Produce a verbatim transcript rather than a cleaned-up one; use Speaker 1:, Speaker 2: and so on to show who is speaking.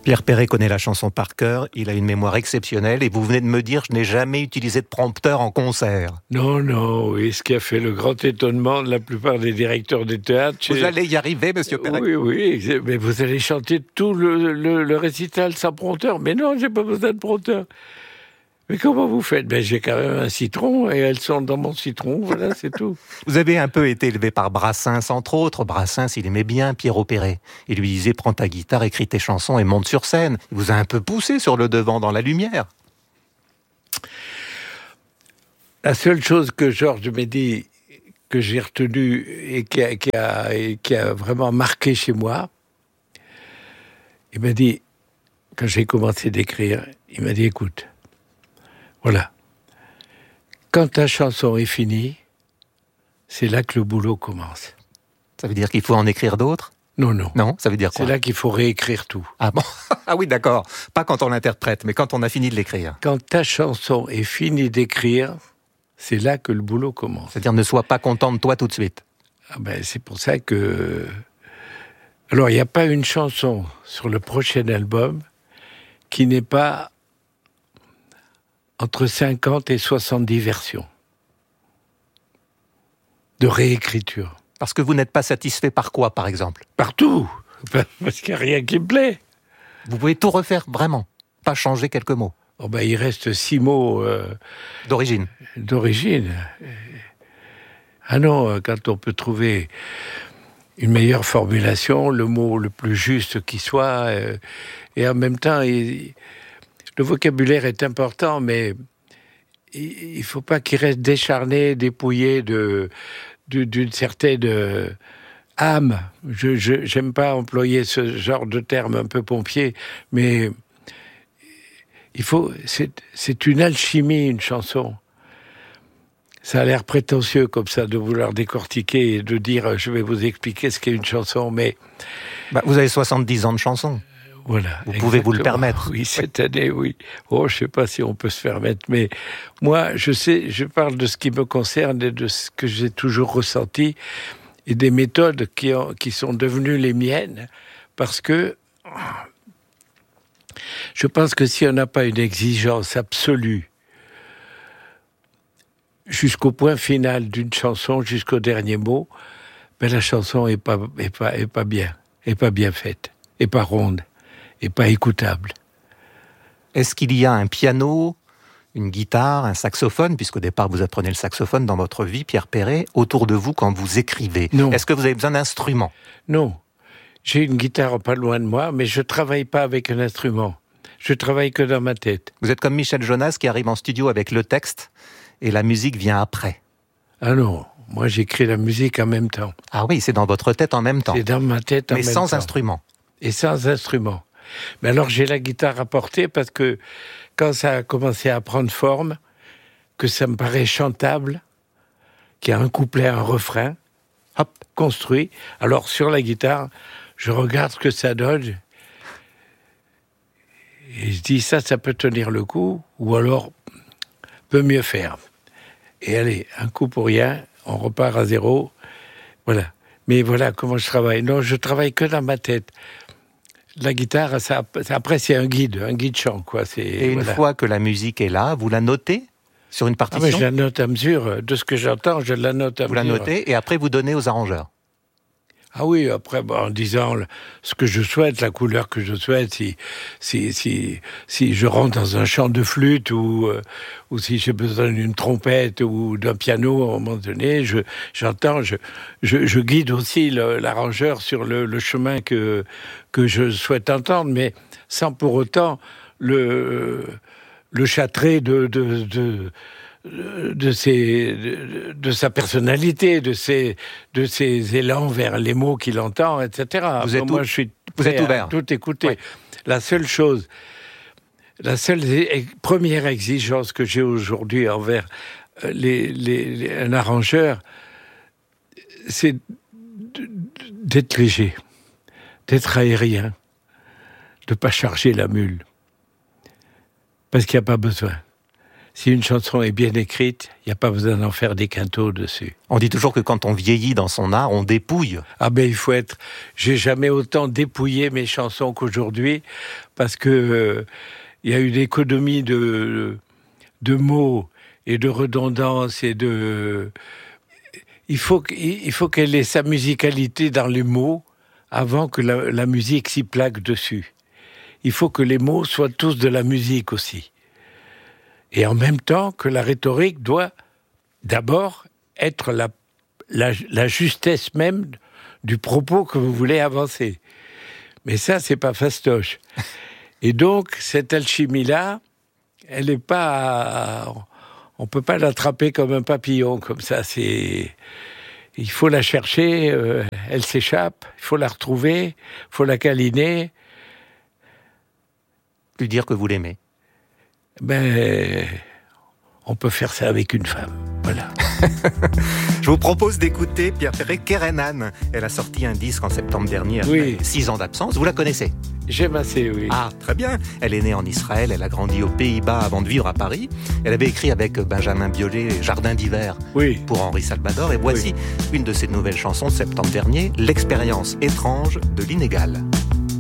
Speaker 1: Pierre Perret connaît la chanson par cœur, il a une mémoire exceptionnelle et vous venez de me dire je n'ai jamais utilisé de prompteur en concert.
Speaker 2: Non, non, oui, ce qui a fait le grand étonnement de la plupart des directeurs de théâtre.
Speaker 1: Vous
Speaker 2: chez...
Speaker 1: allez y arriver, monsieur Perret?
Speaker 2: Oui, oui, mais vous allez chanter tout le, le, le récital sans prompteur. Mais non, j'ai pas besoin de prompteur. Mais comment vous faites? Ben, j'ai quand même un citron et elles sont dans mon citron, voilà, c'est tout.
Speaker 1: Vous avez un peu été élevé par Brassens, entre autres. Brassens, il aimait bien Pierrot Perret. Il lui disait, prends ta guitare, écris tes chansons et monte sur scène. Il vous a un peu poussé sur le devant, dans la lumière.
Speaker 2: La seule chose que Georges m'a dit, que j'ai retenu et qui a, qui a, et qui a vraiment marqué chez moi, il m'a dit, quand j'ai commencé d'écrire, il m'a dit, écoute, voilà. Quand ta chanson est finie, c'est là que le boulot commence.
Speaker 1: Ça veut dire qu'il faut en écrire d'autres?
Speaker 2: Non, non.
Speaker 1: Non, ça veut dire quoi?
Speaker 2: C'est là qu'il faut réécrire tout.
Speaker 1: Ah bon? Ah oui, d'accord. Pas quand on l'interprète, mais quand on a fini de l'écrire.
Speaker 2: Quand ta chanson est finie d'écrire, c'est là que le boulot commence.
Speaker 1: C'est-à-dire ne sois pas content de toi tout de suite.
Speaker 2: Ah ben, c'est pour ça que... Alors, il n'y a pas une chanson sur le prochain album qui n'est pas entre cinquante et soixante-dix versions de réécriture.
Speaker 1: Parce que vous n'êtes pas satisfait par quoi, par exemple?
Speaker 2: Partout. Parce qu'il n'y a rien qui me plaît.
Speaker 1: Vous pouvez tout refaire, vraiment. Pas changer quelques mots.
Speaker 2: Oh ben, il reste six mots... Euh,
Speaker 1: d'origine.
Speaker 2: D'origine. Ah non, quand on peut trouver une meilleure formulation, le mot le plus juste qui soit, euh, et en même temps... Il, le vocabulaire est important, mais il ne faut pas qu'il reste décharné, dépouillé de, de, d'une certaine euh, âme. Je n'aime pas employer ce genre de terme un peu pompier, mais il faut, c'est, c'est une alchimie, une chanson. Ça a l'air prétentieux comme ça de vouloir décortiquer et de dire je vais vous expliquer ce qu'est une chanson, mais...
Speaker 1: Bah, vous avez soixante-dix ans de chansons.
Speaker 2: Voilà,
Speaker 1: vous pouvez vous le permettre.
Speaker 2: Oui, cette année, oui. Oh, je ne sais pas si on peut se permettre, mais moi, je sais, je parle de ce qui me concerne et de ce que j'ai toujours ressenti et des méthodes qui, ont, qui sont devenues les miennes, parce que je pense que si on n'a pas une exigence absolue jusqu'au point final d'une chanson, jusqu'au dernier mot, ben la chanson est pas, est pas, est pas bien, est pas bien faite, est pas ronde. Et pas écoutable.
Speaker 1: Est-ce qu'il y a un piano, une guitare, un saxophone, puisqu'au départ vous apprenez le saxophone dans votre vie, Pierre Perret, autour de vous quand vous écrivez?
Speaker 2: Non.
Speaker 1: Est-ce que vous avez besoin d'instruments?
Speaker 2: Non. J'ai une guitare pas loin de moi, mais je ne travaille pas avec un instrument. Je travaille que dans ma tête.
Speaker 1: Vous êtes comme Michel Jonas qui arrive en studio avec le texte et la musique vient après.
Speaker 2: Ah non, moi j'écris la musique en même temps.
Speaker 1: Ah oui, c'est dans votre tête en même temps.
Speaker 2: C'est dans ma tête en
Speaker 1: mais
Speaker 2: même temps.
Speaker 1: Mais sans instrument.
Speaker 2: Et sans instrument. Mais alors j'ai la guitare à portée parce que quand ça a commencé à prendre forme, que ça me paraît chantable, qu'il y a un couplet, un refrain, hop, construit. Alors sur la guitare, je regarde ce que ça donne et je dis ça, ça peut tenir le coup, ou alors peut mieux faire. Et allez, un coup pour rien, on repart à zéro. Voilà. Mais voilà comment je travaille. Non, je travaille que dans ma tête. La guitare, ça, après, c'est un guide, un guide chant, quoi. C'est,
Speaker 1: et une
Speaker 2: voilà.
Speaker 1: fois que la musique est là, vous la notez sur une partition?
Speaker 2: Ah, mais je la note à mesure. De ce que j'entends, je la note à
Speaker 1: vous
Speaker 2: mesure.
Speaker 1: Vous la notez et après, vous donnez aux arrangeurs?
Speaker 2: Ah oui, après, bon, en disant ce que je souhaite, la couleur que je souhaite, si, si, si, si je rentre dans un chant de flûte ou, euh, ou si j'ai besoin d'une trompette ou d'un piano à un moment donné, je, j'entends, je, je, je guide aussi le, l'arrangeur sur le, le chemin que, que je souhaite entendre, mais sans pour autant le, le châtrer de, de, de de ses, de, de sa personnalité, de ses, de ses élans vers les mots qu'il entend, et cetera.
Speaker 1: Vous êtes,
Speaker 2: moi,
Speaker 1: tout,
Speaker 2: je suis
Speaker 1: vous êtes ouvert.
Speaker 2: Tout écouter.
Speaker 1: Oui.
Speaker 2: La seule chose, la seule e- première exigence que j'ai aujourd'hui envers les, les, les, un arrangeur, c'est d'être léger, d'être aérien, de ne pas charger la mule. Parce qu'il n'y a pas besoin. Si une chanson est bien écrite, il n'y a pas besoin d'en faire des quintaux dessus.
Speaker 1: On dit toujours que quand on vieillit dans son art, on dépouille.
Speaker 2: Ah ben il faut être... J'ai jamais autant dépouillé mes chansons qu'aujourd'hui, parce que euh, il y a une économie de, de mots et de redondance et de... Il faut, il faut qu'elle ait sa musicalité dans les mots avant que la, la musique s'y plaque dessus. Il faut que les mots soient tous de la musique aussi. Et en même temps que la rhétorique doit d'abord être la, la, la justesse même du propos que vous voulez avancer. Mais ça, c'est pas fastoche. Et donc, cette alchimie-là, elle n'est pas... On peut pas l'attraper comme un papillon, comme ça. C'est... Il faut la chercher, euh, elle s'échappe, il faut la retrouver, il faut la câliner.
Speaker 1: Lui dire que vous l'aimez.
Speaker 2: Ben, on peut faire ça avec une femme, voilà.
Speaker 1: Je vous propose d'écouter Pierre Perret, Kerenan. Elle a sorti un disque en septembre dernier, après
Speaker 2: oui.
Speaker 1: six ans d'absence. Vous la connaissez?
Speaker 2: J'aime assez, oui.
Speaker 1: Ah, très bien. Elle est née en Israël, elle a grandi aux Pays-Bas avant de vivre à Paris. Elle avait écrit avec Benjamin Biolay Jardin d'hiver
Speaker 2: oui.
Speaker 1: pour Henri Salvador. Et voici oui. une de ses nouvelles chansons de septembre dernier, L'expérience étrange de l'inégal.